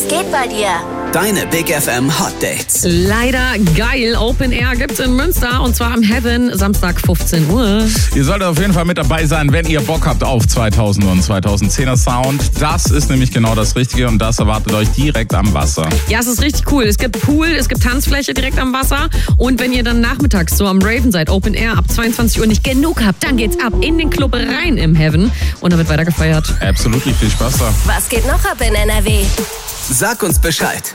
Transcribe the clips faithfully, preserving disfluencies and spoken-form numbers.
Was geht bei dir? Deine Big F M Hot Dates. Leider geil. Open Air gibt's in Münster und zwar am Heaven, Samstag fünfzehn Uhr. Ihr solltet auf jeden Fall mit dabei sein, wenn ihr Bock habt auf zweitausender und zweitausendzehner Sound. Das ist nämlich genau das Richtige und das erwartet euch direkt am Wasser. Ja, es ist richtig cool. Es gibt Pool, es gibt Tanzfläche direkt am Wasser und wenn ihr dann nachmittags so am Raven seid, Open Air ab zweiundzwanzig Uhr nicht genug habt, dann geht's ab in den Club rein im Heaven und da wird weiter gefeiert. Absolut, viel Spaß da. Was geht noch ab in N R W? Sag uns Bescheid.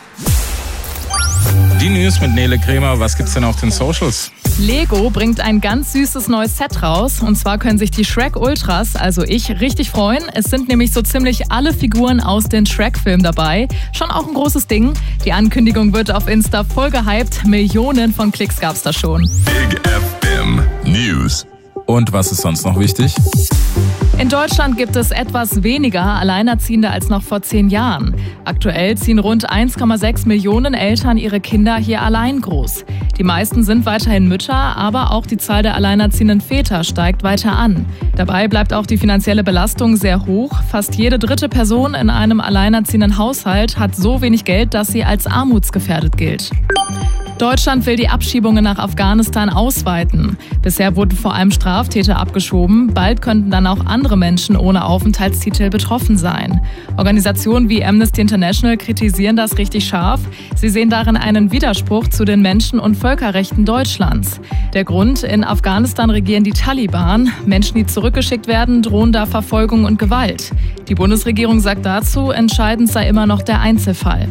Die News mit Nele Kremer, was gibt's denn auf den Socials? Lego bringt ein ganz süßes neues Set raus und zwar können sich die Shrek Ultras, also ich, richtig freuen. Es sind nämlich so ziemlich alle Figuren aus den Shrek-Filmen dabei. Schon auch ein großes Ding. Die Ankündigung wird auf Insta voll gehypt. Millionen von Klicks gab's da schon. Big F M News. Und was ist sonst noch wichtig? In Deutschland gibt es etwas weniger Alleinerziehende als noch vor zehn Jahren. Aktuell ziehen rund eins Komma sechs Millionen Eltern ihre Kinder hier allein groß. Die meisten sind weiterhin Mütter, aber auch die Zahl der alleinerziehenden Väter steigt weiter an. Dabei bleibt auch die finanzielle Belastung sehr hoch. Fast jede dritte Person in einem alleinerziehenden Haushalt hat so wenig Geld, dass sie als armutsgefährdet gilt. Deutschland will die Abschiebungen nach Afghanistan ausweiten. Bisher wurden vor allem Straftäter abgeschoben. Bald könnten dann auch andere Menschen ohne Aufenthaltstitel betroffen sein. Organisationen wie Amnesty International kritisieren das richtig scharf. Sie sehen darin einen Widerspruch zu den Menschen- und Völkerrechten Deutschlands. Der Grund: In Afghanistan regieren die Taliban. Menschen, die zurückgeschickt werden, drohen da Verfolgung und Gewalt. Die Bundesregierung sagt dazu, entscheidend sei immer noch der Einzelfall.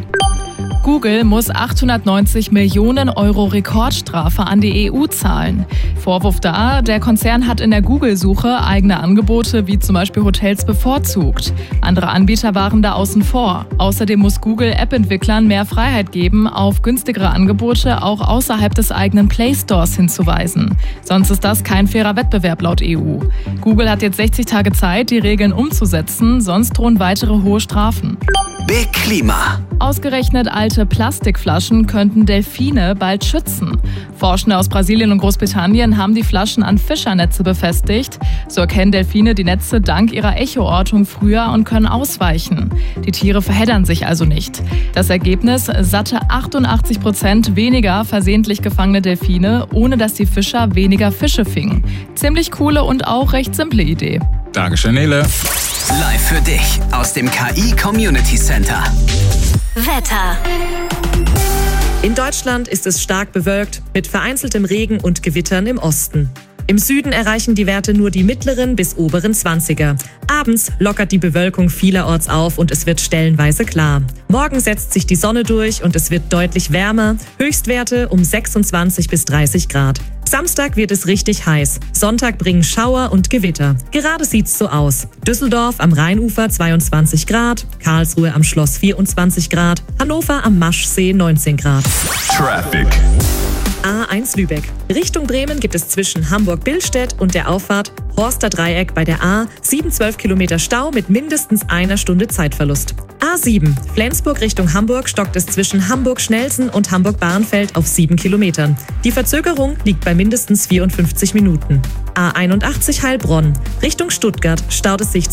Google muss achthundertneunzig Millionen Euro Rekordstrafe an die E U zahlen. Vorwurf da, der Konzern hat in der Google-Suche eigene Angebote wie zum Beispiel Hotels bevorzugt. Andere Anbieter waren da außen vor. Außerdem muss Google App-Entwicklern mehr Freiheit geben, auf günstigere Angebote auch außerhalb des eigenen Play Stores hinzuweisen. Sonst ist das kein fairer Wettbewerb laut E U. Google hat jetzt sechzig Tage Zeit, die Regeln umzusetzen, sonst drohen weitere hohe Strafen. Big Klima. Ausgerechnet alte Plastikflaschen könnten Delfine bald schützen. Forschende aus Brasilien und Großbritannien haben die Flaschen an Fischernetze befestigt. So erkennen Delfine die Netze dank ihrer Echoortung früher und können ausweichen. Die Tiere verheddern sich also nicht. Das Ergebnis: satte achtundachtzig Prozent weniger versehentlich gefangene Delfine, ohne dass die Fischer weniger Fische fingen. Ziemlich coole und auch recht simple Idee. Dankeschön, Nele. Live für dich aus dem K I Community Center. Wetter. In Deutschland ist es stark bewölkt mit vereinzeltem Regen und Gewittern im Osten. Im Süden erreichen die Werte nur die mittleren bis oberen zwanziger. Abends lockert die Bewölkung vielerorts auf und es wird stellenweise klar. Morgen setzt sich die Sonne durch und es wird deutlich wärmer. Höchstwerte um sechsundzwanzig bis dreißig Grad. Samstag wird es richtig heiß. Sonntag bringen Schauer und Gewitter. Gerade sieht's so aus. Düsseldorf am Rheinufer zweiundzwanzig Grad, Karlsruhe am Schloss vierundzwanzig Grad, Hannover am Maschsee neunzehn Grad. Traffic. A eins Lübeck. Richtung Bremen gibt es zwischen Hamburg-Billstedt und der Auffahrt Horster Dreieck bei der A sieben zwölf Kilometer Stau mit mindestens einer Stunde Zeitverlust. A sieben. Flensburg Richtung Hamburg stockt es zwischen Hamburg-Schnelsen und Hamburg-Bahrenfeld auf sieben Kilometern. Die Verzögerung liegt bei mindestens vierundfünfzig Minuten. A einundachtzig Heilbronn. Richtung Stuttgart staut es sich